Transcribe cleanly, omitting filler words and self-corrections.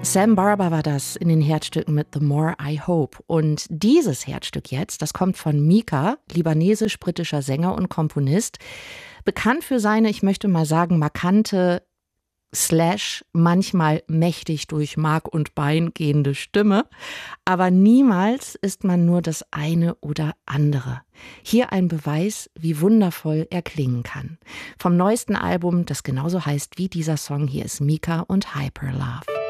Sam Barber war das in den Herzstücken mit The More I Hope. Und dieses Herzstück jetzt, das kommt von Mika, libanesisch-britischer Sänger und Komponist. Bekannt für seine, ich möchte mal sagen, markante manchmal mächtig durch Mark und Bein gehende Stimme. Aber niemals ist man nur das eine oder andere. Hier ein Beweis, wie wundervoll er klingen kann. Vom neuesten Album, das genauso heißt wie dieser Song, hier ist Mika und Hyperlove.